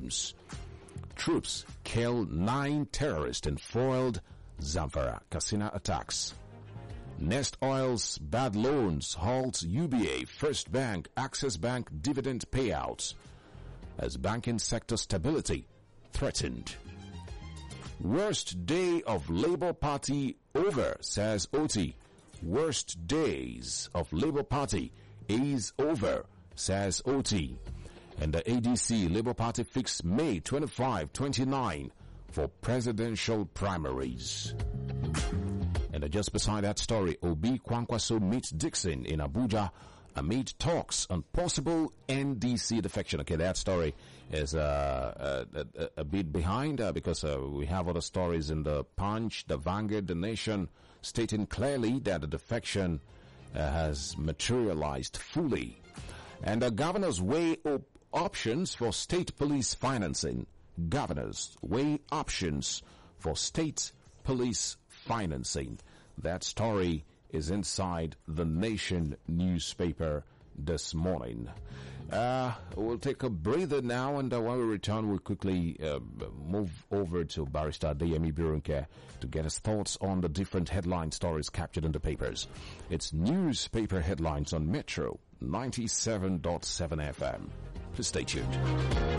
homes. Troops kill 9 terrorists in foiled Zamfara Katsina attacks. Nest Oil's bad loans halt UBA, First Bank, Access Bank dividend payouts as banking sector stability threatened. Worst day of Labour Party over, says OT. Worst days of Labour Party is over, says OT. And the ADC Labour Party fixed May 25-29 for presidential primaries. And just beside that story, Obi Kwankwaso meets Dixon in Abuja amid talks on possible NDC defection. Okay, that story is a bit behind because we have other stories in the Punch, the Vanguard, the Nation stating clearly that the defection has materialized fully. And the governors weigh options for state police financing. Governors weigh options for state police financing. That story is inside the Nation newspaper this morning. We'll take a breather now, and when we return, we'll quickly move over to Barrister Adeyemi Birunke to get his thoughts on the different headline stories captured in the papers. It's newspaper headlines on Metro 97.7 FM. Please stay tuned.